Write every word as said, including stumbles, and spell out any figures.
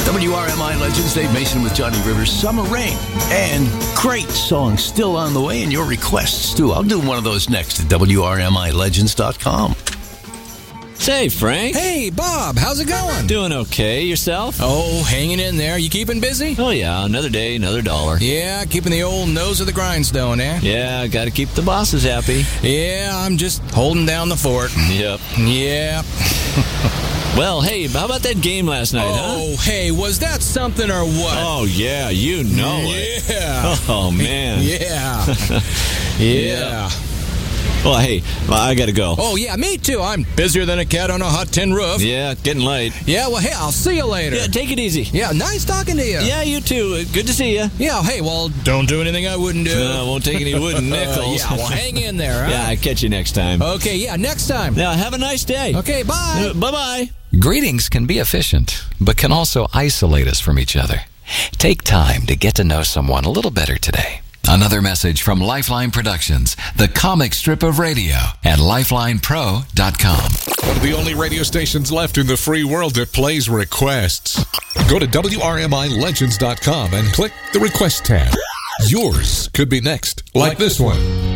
W R M I Legends, Dave Mason with Johnny Rivers, Summer Rain. And great songs still on the way, and your requests, too. I'll do one of those next at W R M I Legends dot com. Say, Frank. Hey, Bob. How's it going? Doing okay. Yourself? Oh, hanging in there. You keeping busy? Oh, yeah. Another day, another dollar. Yeah, keeping the old nose of the grindstone, eh? Yeah, got to keep the bosses happy. Yeah, I'm just holding down the fort. Yep. Yeah. Well, hey, how about that game last night, huh? Oh, hey, was that something or what? Oh, yeah, you know it. Yeah. Oh, man. Yeah. Yeah. Well, hey, I got to go. Oh, yeah, me too. I'm busier than a cat on a hot tin roof. Yeah, getting late. Yeah, well, hey, I'll see you later. Yeah, take it easy. Yeah, nice talking to you. Yeah, you too. Good to see you. Yeah, hey, well, don't do anything I wouldn't do. I uh, won't take any wooden nickels. Uh, yeah, well, hang in there, huh? Yeah, I'll catch you next time. Okay, yeah, next time. Now, have a nice day. Okay, bye. Uh, bye-bye. Greetings can be efficient, but can also isolate us from each other. Take time to get to know someone a little better today. Another message from Lifeline Productions, the comic strip of radio, at lifeline pro dot com. One of the only radio stations left in the free world that plays requests. Go to W R M I Legends dot com and click the Request tab. Yours could be next, like this one.